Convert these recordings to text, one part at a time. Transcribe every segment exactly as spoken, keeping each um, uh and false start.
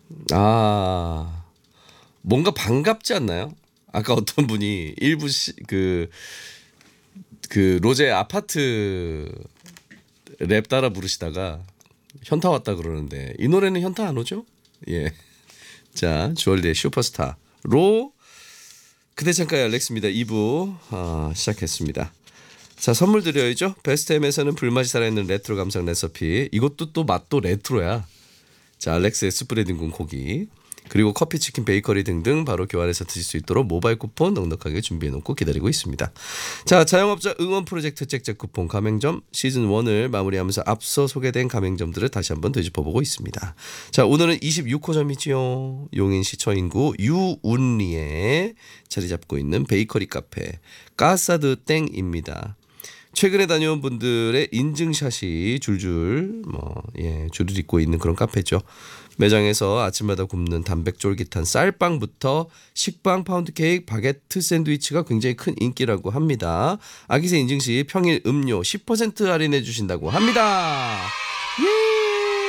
아, 뭔가 반갑지 않나요? 아까 어떤 분이 일부 시, 그, 그 로제 아파트 랩 따라 부르시다가 현타 왔다 그러는데 이 노래는 현타 안 오죠? 예. 자, 주얼리의 슈퍼스타로 그대 창가의 알렉스입니다. 이 부 아, 시작했습니다. 자, 선물 드려야죠. 베스트엠에서는 불맛이 살아있는 레트로 감성 레시피. 이것도 또 맛도 레트로야. 자, 알렉스의 스프레딩 군 고기. 그리고 커피, 치킨, 베이커리 등등 바로 교환해서 드실 수 있도록 모바일 쿠폰 넉넉하게 준비해놓고 기다리고 있습니다. 자, 자영업자 응원 프로젝트 잭잭 쿠폰 가맹점 시즌 일을 마무리하면서 앞서 소개된 가맹점들을 다시 한번 되짚어보고 있습니다. 자, 오늘은 이십육 호점이지요. 용인시 처인구 유운리에 자리 잡고 있는 베이커리 카페 까사드 땡입니다. 최근에 다녀온 분들의 인증샷이 줄줄 뭐 예, 줄을 잇고 있는 그런 카페죠. 매장에서 아침마다 굽는 담백 쫄깃한 쌀빵부터 식빵, 파운드 케이크, 바게트 샌드위치가 굉장히 큰 인기라고 합니다. 아기새 인증 시 평일 음료 십 퍼센트 할인해 주신다고 합니다. 예!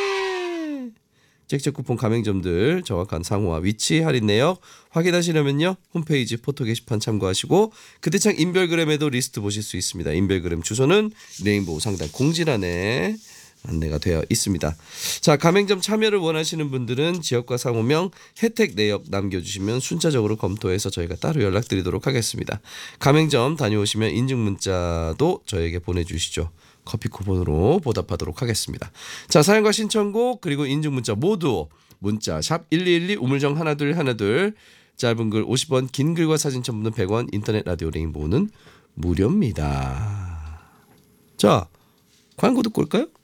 잭잭 쿠폰 가맹점들 정확한 상호와 위치 할인 내역 확인하시려면요. 홈페이지 포토 게시판 참고하시고 그대창 인별그램에도 리스트 보실 수 있습니다. 인별그램 주소는 레인보우 상단 공지란에 안내가 되어 있습니다. 자, 가맹점 참여를 원하시는 분들은 지역과 상호명, 혜택 내역 남겨주시면 순차적으로 검토해서 저희가 따로 연락드리도록 하겠습니다. 가맹점 다녀오시면 인증 문자도 저에게 보내주시죠. 커피 쿠폰으로 보답하도록 하겠습니다. 자, 사연과 신청곡 그리고 인증 문자 모두 문자 샵 일이일이 우물정 하나둘 하나둘 짧은 글 오십 원 긴 글과 사진 첨부는 백 원 인터넷 라디오 레인보우는 무료입니다. 자, 광고 듣고 올까요?